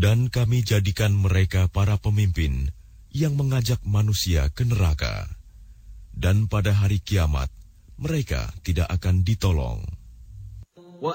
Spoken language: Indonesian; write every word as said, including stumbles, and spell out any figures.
Dan kami jadikan mereka para pemimpin yang mengajak manusia ke neraka. Dan pada hari kiamat, mereka tidak akan ditolong.